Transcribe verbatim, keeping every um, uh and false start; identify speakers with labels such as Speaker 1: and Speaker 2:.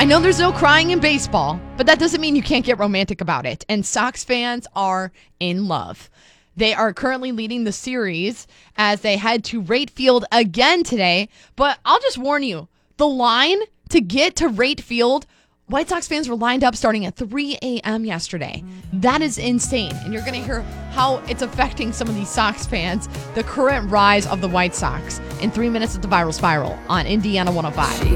Speaker 1: I know there's no crying in baseball, but that doesn't mean you can't get romantic about it. And Sox fans are in love. They are currently leading the series as they head to Rate Field again today. But I'll just warn you, the line to get to Rate Field, White Sox fans were lined up starting at three a.m. yesterday. That is insane. And you're going to hear how it's affecting some of these Sox fans, the current rise of the White Sox, in three minutes of the Viral Spiral on Indiana one oh five.